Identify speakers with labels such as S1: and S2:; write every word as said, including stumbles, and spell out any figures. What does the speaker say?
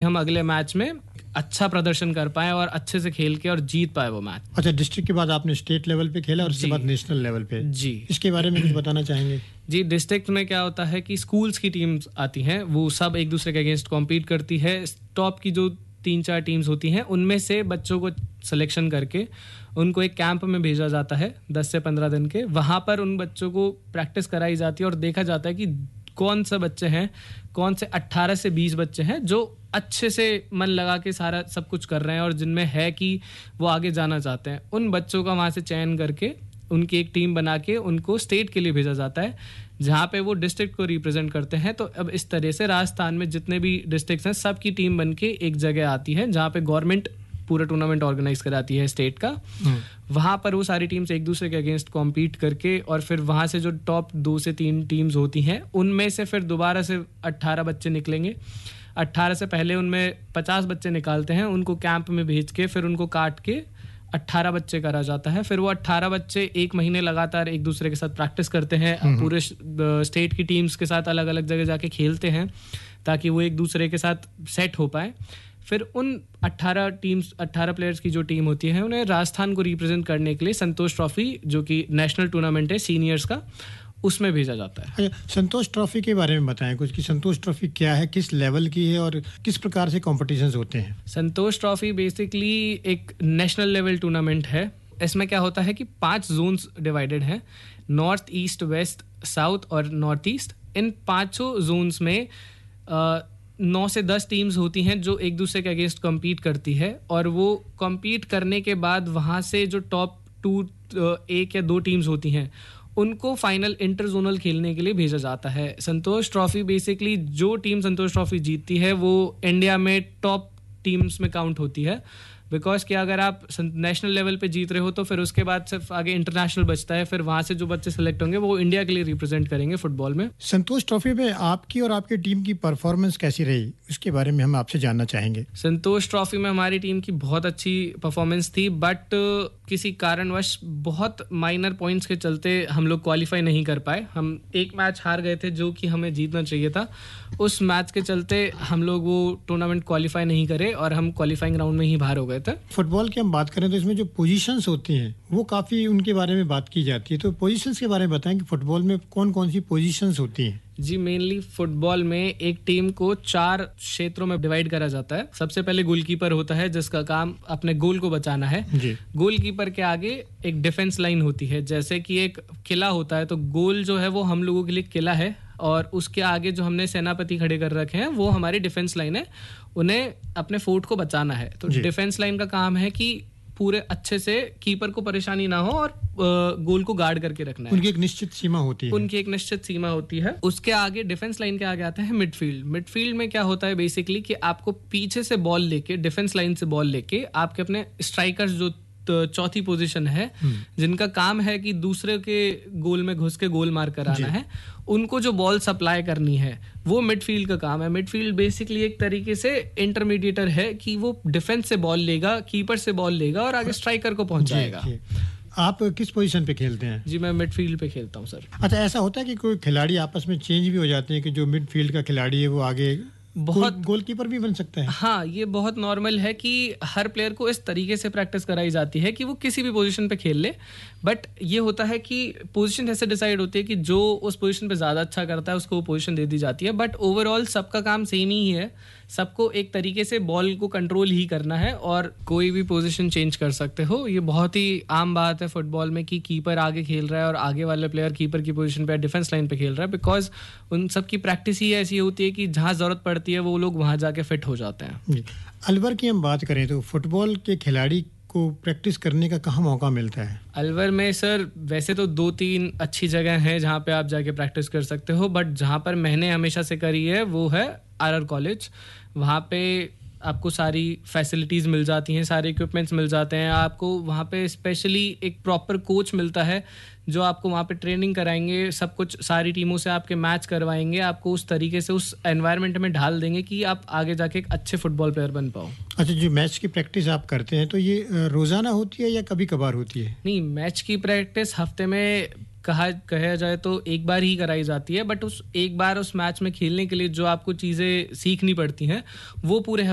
S1: हम अगले मैच में अच्छा प्रदर्शन कर पाए और अच्छे से खेल के और जीत पाए वो मैच।
S2: अच्छा, डिस्ट्रिक्ट के बाद आपने स्टेट लेवल पे खेला और उसके बाद नेशनल लेवल पे।
S1: जी,
S2: इसके बारे में कुछ बताना चाहेंगे?
S1: जी, डिस्ट्रिक्ट में क्या होता है कि स्कूल्स की टीम्स आती हैं, वो सब एक दूसरे के अगेंस्ट कॉम्पीट करती है। टॉप की जो तीन चार टीम्स होती हैं उनमें से बच्चों को सिलेक्शन करके उनको एक कैंप में भेजा जाता है दस से पंद्रह दिन के। वहाँ पर उन बच्चों को प्रैक्टिस कराई जाती है और देखा जाता है कि कौन से बच्चे हैं, कौन से अट्ठारह से बीस बच्चे हैं जो अच्छे से मन लगा के सारा सब कुछ कर रहे हैं और जिनमें है कि वो आगे जाना चाहते हैं। उन बच्चों का वहाँ से चयन करके उनकी एक टीम बना के उनको स्टेट के लिए भेजा जाता है, जहाँ पे वो डिस्ट्रिक्ट को रिप्रेजेंट करते हैं। तो अब इस तरह से राजस्थान में जितने भी डिस्ट्रिक्ट्स हैं सब की टीम बन के एक जगह आती है, जहाँ पे गवर्नमेंट पूरा टूर्नामेंट ऑर्गेनाइज कराती है स्टेट का। वहाँ पर वो सारी टीम्स एक दूसरे के अगेंस्ट कॉम्पीट करके और फिर वहाँ से जो टॉप दो से तीन टीम्स होती हैं उनमें से फिर दोबारा से अट्ठारह बच्चे निकलेंगे। अट्ठारह से पहले उनमें पचास बच्चे निकालते हैं, उनको कैंप में भेज के फिर उनको काट के अट्ठारह बच्चे करा जाता है। फिर वो अट्ठारह बच्चे एक महीने लगातार एक दूसरे के साथ प्रैक्टिस करते हैं, पूरे स्टेट की टीम्स के साथ अलग अलग जगह जाके खेलते हैं ताकि वो एक दूसरे के साथ सेट हो पाए। फिर उन अट्ठारह टीम्स अट्ठारह प्लेयर्स की जो टीम होती है उन्हें राजस्थान को रिप्रेजेंट करने के लिए संतोष ट्रॉफी, जो कि नेशनल टूर्नामेंट है सीनियर्स का, उसमें भेजा जाता है।
S2: संतोष ट्रॉफी के बारे में बताएं कुछ कि संतोष ट्रॉफी क्या है, किस लेवल की है और किस प्रकार से कॉम्पिटिशन्स होते हैं?
S1: संतोष ट्रॉफी बेसिकली एक नेशनल लेवल टूर्नामेंट है। इसमें क्या होता है कि पांच जोन्स डिवाइडेड हैं, नॉर्थ ईस्ट, वेस्ट, साउथ और नॉर्थ ईस्ट। इन पांचों जोन्स में आ, नौ से दस टीम्स होती हैं जो एक दूसरे के अगेंस्ट कम्पीट करती है और वो कम्पीट करने के बाद वहाँ से जो टॉप टू एक या दो टीम्स होती हैं उनको फाइनल इंटर जोनल खेलने के लिए भेजा जाता है। संतोष ट्रॉफी बेसिकली जो टीम संतोष ट्रॉफी जीतती है वो इंडिया में टॉप टीम्स में काउंट होती है, बिकॉज कि अगर आप नेशनल लेवल पे जीत रहे हो तो फिर उसके बाद सिर्फ आगे इंटरनेशनल बचता है, फिर वहां से जो बच्चे सेलेक्ट होंगे वो इंडिया के लिए रिप्रेजेंट करेंगे फुटबॉल में।
S2: संतोष ट्रॉफी में आपकी और आपकी टीम की परफॉर्मेंस कैसी रही, उसके बारे में हम आपसे जानना चाहेंगे।
S1: संतोष ट्रॉफी में हमारी टीम की बहुत अच्छी परफॉर्मेंस थी, बट किसी कारणवश बहुत माइनर पॉइंट्स के चलते हम लोग क्वालिफाई नहीं कर पाए। हम एक मैच हार गए थे जो कि हमें जीतना चाहिए था। उस मैच के चलते हम लोग वो टूर्नामेंट क्वालिफाई नहीं करे और हम क्वालिफाइंग राउंड में ही बाहर हो गए थे।
S2: फुटबॉल की हम बात करें तो इसमें जो पोजीशंस होती हैं वो काफी उनके बारे में बात की जाती है, तो पोजीशंस के बारे में बताएं कि फुटबॉल में कौन कौन सी पोजीशंस होती हैं?
S1: जी, मेनली फुटबॉल में एक टीम को चार क्षेत्रों में डिवाइड करा जाता है। सबसे पहले गोलकीपर होता है जिसका काम अपने गोल को बचाना है। गोलकीपर के आगे एक डिफेंस लाइन होती है, जैसे कि एक किला होता है तो गोल जो है वो हम लोगों के लिए किला है और उसके आगे जो हमने सेनापति खड़े कर रखे हैं वो हमारी डिफेंस लाइन है, उन्हें अपने फोर्ट को बचाना है। तो डिफेंस लाइन का काम है कि पूरे अच्छे से कीपर को परेशानी ना हो और गोल को गार्ड करके रखना है।
S2: उनकी एक निश्चित सीमा होती है
S1: उनकी एक निश्चित सीमा होती है। उसके आगे डिफेंस लाइन के आगे आता है मिडफील्ड। मिडफील्ड में क्या होता है बेसिकली कि आपको पीछे से बॉल लेके, डिफेंस लाइन से बॉल लेके आपके अपने स्ट्राइकर्स जो चौथी पोजीशन है जिनका काम है कि दूसरे के गोल में घुस के गोल मार कर आना है, उनको जो बॉल सप्लाई करनी है वो मिडफील्ड का काम है। मिडफील्ड बेसिकली एक तरीके से इंटरमीडिएटर है कि वो डिफेंस से बॉल लेगा, कीपर से बॉल लेगा और आगे स्ट्राइकर को पहुंचाएगा।
S2: आप किस पोजीशन पे खेलते हैं?
S1: जी, मैं मिडफील्ड पे खेलता हूं सर।
S2: अच्छा, ऐसा होता है कि कोई खिलाड़ी आपस में चेंज भी हो जाते हैं कि जो मिडफील्ड का खिलाड़ी है वो आगे बहुत गोलकीपर भी बन सकता है?
S1: हाँ, ये बहुत नॉर्मल है कि हर प्लेयर को इस तरीके से प्रैक्टिस कराई जाती है कि वो किसी भी पोजीशन पे खेल ले, बट ये होता है कि पोजीशन ऐसे डिसाइड होती है कि जो उस पोजीशन पे ज़्यादा अच्छा करता है उसको वो पोजीशन दे दी जाती है। बट ओवरऑल सबका काम सेम ही है, सबको एक तरीके से बॉल को कंट्रोल ही करना है और कोई भी पोजीशन चेंज कर सकते हो। ये बहुत ही आम बात है फुटबॉल में कि कीपर आगे खेल रहा है और आगे वाले प्लेयर कीपर की पोजीशन पे डिफेंस लाइन पे खेल रहा है, बिकॉज उन सबकी प्रैक्टिस ही ऐसी होती है कि जहाँ ज़रूरत पड़ती है वो लोग वहाँ जाके फिट हो जाते हैं।
S2: अलवर की हम बात करें तो फुटबॉल के खिलाड़ी को प्रैक्टिस करने का कहाँ मौका मिलता है?
S1: अलवर में सर वैसे तो दो तीन अच्छी जगह हैं जहाँ पे आप जाके प्रैक्टिस कर सकते हो, बट जहाँ पर मैंने हमेशा से करी है वो है आर आर कॉलेज। वहाँ पे आपको सारी फैसिलिटीज़ मिल जाती हैं, सारे इक्विपमेंट्स मिल जाते हैं। आपको वहाँ पे स्पेशली एक प्रॉपर कोच मिलता है जो आपको वहाँ पे ट्रेनिंग कराएंगे, सब कुछ सारी टीमों से आपके मैच करवाएंगे, आपको उस तरीके से उस एनवायरनमेंट में ढाल देंगे कि आप आगे जाके एक अच्छे फुटबॉल प्लेयर बन पाओ।
S2: अच्छा, जो मैच की प्रैक्टिस आप करते हैं तो ये रोजाना होती है या कभी कभार होती है?
S1: नहीं, मैच की प्रैक्टिस हफ्ते में कहा कहा जाए तो एक बार ही कराई जाती है, बट उस एक बार उस मैच में खेलने के लिए जो आपको चीज़ें सीखनी पड़ती हैं वो पूरे